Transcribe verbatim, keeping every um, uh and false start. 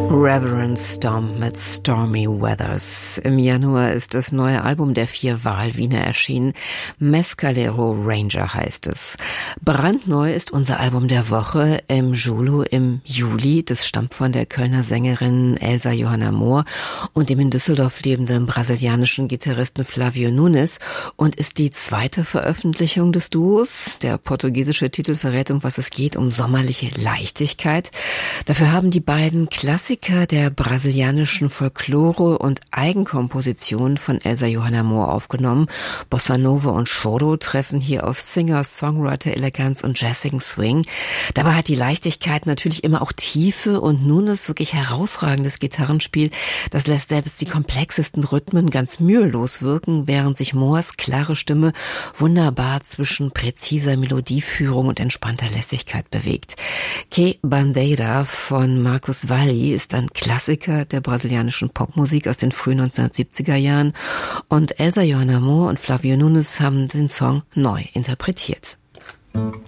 Reverend Storm mit Stormy Weathers. Im Januar ist das neue Album der vier Wahlwiener erschienen. Mescalero Ranger heißt es. Brandneu ist unser Album der Woche im Julu im Juli. Das stammt von der Kölner Sängerin Elsa Johanna Mohr und dem in Düsseldorf lebenden brasilianischen Gitarristen Flavio Nunes und ist die zweite Veröffentlichung des Duos. Der portugiesische Titel verrät, um was es geht, um sommerliche Leichtigkeit. Dafür haben die beiden Klassiker der brasilianischen Folklore und Eigenkompositionen von Elsa Johanna Mohr aufgenommen. Bossa Nova und Choro treffen hier auf Singer, Songwriter, Eleganz und jazzigen Swing. Dabei hat die Leichtigkeit natürlich immer auch Tiefe und Nunes wirklich herausragendes Gitarrenspiel. Das lässt selbst die komplexesten Rhythmen ganz mühelos wirken, während sich Mohrs klare Stimme wunderbar zwischen präziser Melodieführung und entspannter Lässigkeit bewegt. Que Bandeira von Marcos Valle ist ein Klassiker der brasilianischen Popmusik aus den frühen neunzehnhundertsiebziger Jahren und Elsa Johanna Mohr und Flavio Nunes haben den Song neu interpretiert.